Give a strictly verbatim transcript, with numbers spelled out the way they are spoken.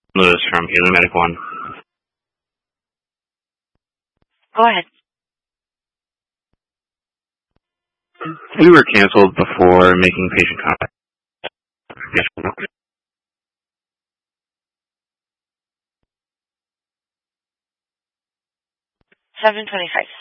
Lewis from Healing Medic One. Go ahead. We were canceled before making patient contact. seven twenty-five.